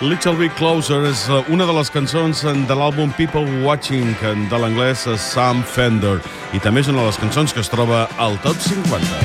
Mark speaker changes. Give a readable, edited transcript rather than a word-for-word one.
Speaker 1: Little Bit Closer és una de les cançons de l'àlbum People Watching de l'anglès Sam Fender i també és una de les cançons que es troba al Top 50.